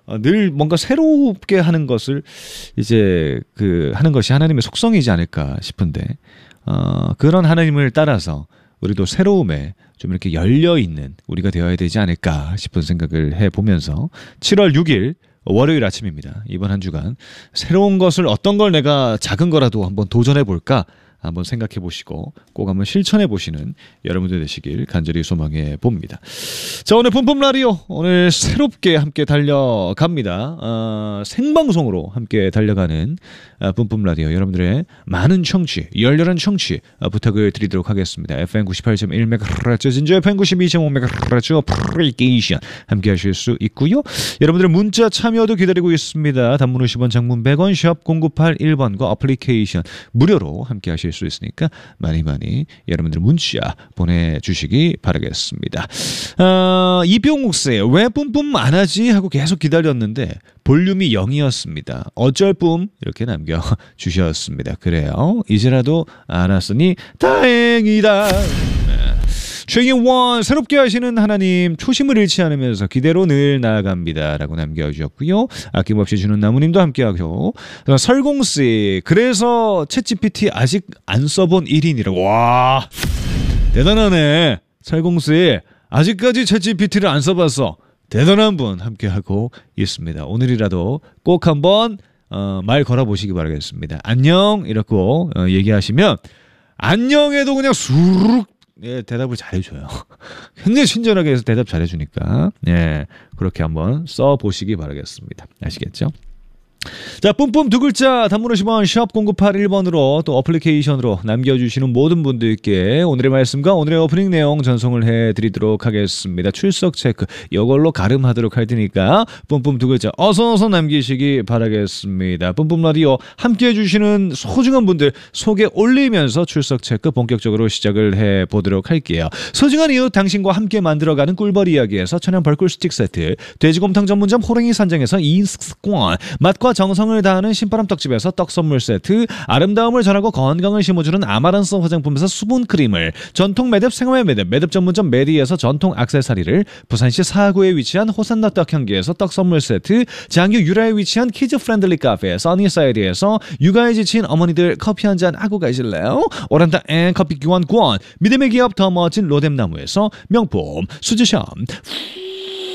늘 뭔가 새롭게 하는 것을 이제 하는 것이 하나님의 속성이지 않을까 싶은데 그런 하나님을 따라서 우리도 새로움에 좀 이렇게 열려있는 우리가 되어야 되지 않을까 싶은 생각을 해보면서 7월 6일 월요일 아침입니다. 이번 한 주간 새로운 것을 어떤 걸 내가 작은 거라도 한번 도전해볼까 한번 생각해 보시고 꼭 한번 실천해 보시는 여러분들 되시길 간절히 소망해 봅니다. 자, 오늘 뿜뿜 라디오 오늘 새롭게 함께 달려갑니다. 생방송으로 함께 달려가는 뿜뿜 라디오 여러분들의 많은 청취, 열렬한 청취 부탁을 드리도록 하겠습니다. FM 98.1MHz, 진주 FM 92.5MHz 어플리케이션 함께 하실 수 있고요. 여러분들의 문자 참여도 기다리고 있습니다. 단문 50원, 장문 100원, 샵 0981번과 어플리케이션 무료로 함께 하실 수 있으니까 많이 여러분들 문자 보내주시기 바라겠습니다. 이병욱 씨, 왜 뿜뿜 안 하지 하고 계속 기다렸는데 볼륨이 0이었습니다. 어쩔 뿜 이렇게 남겨주셨습니다. 그래요. 이제라도 알았으니 다행이다. 최경원, 새롭게 하시는 하나님 초심을 잃지 않으면서 기대로 늘 나아갑니다 라고 남겨주셨고요. 아낌없이 주는 나무님도 함께하고, 설공씨, 그래서 챗GPT 아직 안 써본 1인이라고. 와, 대단하네. 설공씨, 아직까지 챗GPT를 안 써봤어. 대단한 분 함께하고 있습니다. 오늘이라도 꼭 한번 말 걸어보시기 바라겠습니다. 안녕 이렇게 얘기하시면 안녕에도 그냥 수룩 대답을 잘해줘요. 굉장히 친절하게 해서 대답 잘해주니까 그렇게 한번 써보시기 바라겠습니다. 아시겠죠? 자, 뿜뿜 두 글자 단문 50원 샵 0981번으로 또 어플리케이션으로 남겨주시는 모든 분들께 오늘의 말씀과 오늘의 오프닝 내용 전송을 해드리도록 하겠습니다. 출석 체크 이걸로 가름하도록 할 테니까 뿜뿜 두 글자 어서 남기시기 바라겠습니다. 뿜뿜 라디오 함께해 주시는 소중한 분들 소개 올리면서 출석 체크 본격적으로 시작을 해보도록 할게요. 소중한 이웃 당신과 함께 만들어가는 꿀벌 이야기에서 천연 벌꿀 스틱 세트, 돼지곰탕 전문점 호랭이 산정에서 2인 스콘, 맛과 정성을 다하는 신바람 떡집에서 떡 선물 세트, 아름다움을 전하고 건강을 심어주는 아마란스 화장품에서 수분 크림을, 전통 매듭 생활 매듭 전문점 메디에서 전통 액세서리를, 부산시 사구에 위치한 호산나 떡향기에서 떡 선물 세트, 장유 유라에 위치한 키즈 프렌들리 카페 써니사이드에서 육아에 지친 어머니들 커피 한잔 하고 가실래요? 오란다 앤 커피 교환권, 믿음의 기업 더 멋진 로뎀나무에서 명품 수제샴